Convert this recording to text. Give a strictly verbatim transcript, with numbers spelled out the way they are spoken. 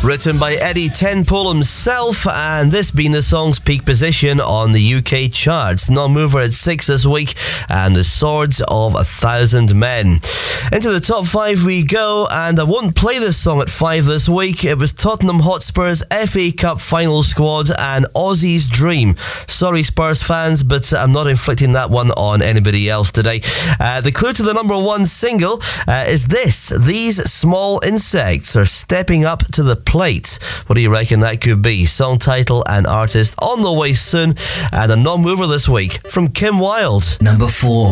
Written by Eddie Tenpole himself, and this being the song's peak position on the U K charts. Non-mover at six this week, and The Swords of a Thousand Men. Into the top five we go, and I won't play this song at five this week. It was Tottenham Hotspur's F A Cup final squad and Aussie's Dream. Sorry Spurs fans, but I'm not inflicting that one on anybody else today. Uh, the clue to the number one single uh, is this: these small insects are stepping up to the plate. What do you reckon that could be? Song title and artist on the way soon, and a non-mover this week from Kim Wilde. Number four.